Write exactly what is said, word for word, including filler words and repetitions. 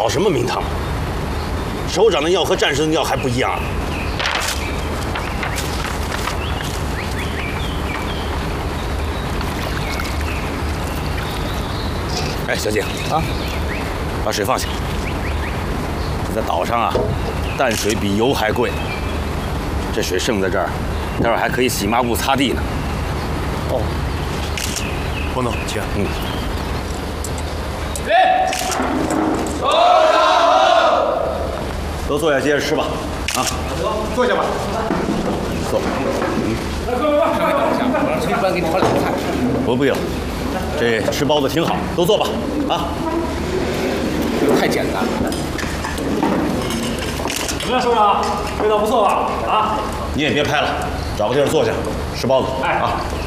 搞什么名堂？首长的尿和战士的尿还不一样啊！哎，小姐啊，把水放下。这在岛上啊，淡水比油还贵。这水剩在这儿，待会儿还可以洗抹布、擦地呢。哦，彭总，请。嗯。 哎，首长好。 都坐下，接着吃吧。啊， 坐下吧。 坐。 嗯。来，各位吧，上一下，我让炊事班给你换两个菜。 不必了，这吃包子挺好，都坐吧。啊。 这个太简单了。 怎么样，首长？味道不错吧？啊。 你也别拍了，找个地儿坐下，吃包子。 哎啊。